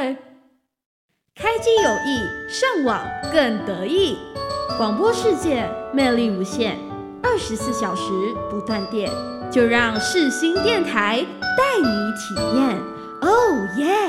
开机有益，上网更得意。广播世界魅力无限，24小时不断电，就让世新电台带你体验。Oh yeah！